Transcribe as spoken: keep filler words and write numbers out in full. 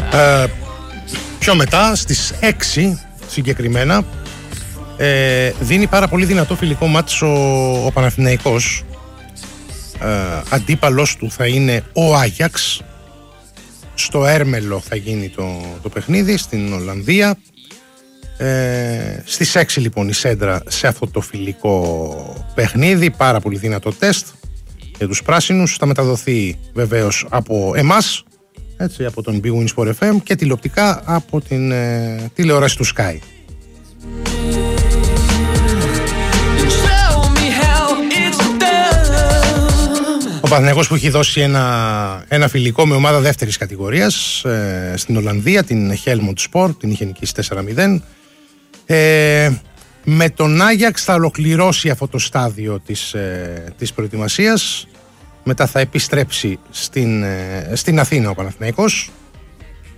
Ε, πιο μετά, στις έξι συγκεκριμένα, ε, δίνει πάρα πολύ δυνατό φιλικό μάτς ο, ο Παναθηναϊκός. Ε, αντίπαλος του θα είναι ο Άγιαξ. Στο Έρμελο θα γίνει το, το παιχνίδι, στην Ολλανδία. Ε, στις έξι λοιπόν η Σέντρα σε αυτό το φιλικό παιχνίδι. Πάρα πολύ δυνατό τεστ για τους πράσινους. Θα μεταδοθεί βεβαίως από εμάς, έτσι, από τον Big Win Sport εφ εμ, και τηλεοπτικά από την ε, τηλεόραση του Sky. Ο Παναθηναϊκός που έχει δώσει ένα, ένα φιλικό με ομάδα δεύτερης κατηγορίας ε, στην Ολλανδία, την Helmond Sport, την είχε νικήσει τέσσερα μηδέν. Ε, με τον Άγιαξ θα ολοκληρώσει αυτό το στάδιο της, ε, της προετοιμασίας. Μετά θα επιστρέψει στην, ε, στην Αθήνα ο Παναθηναϊκός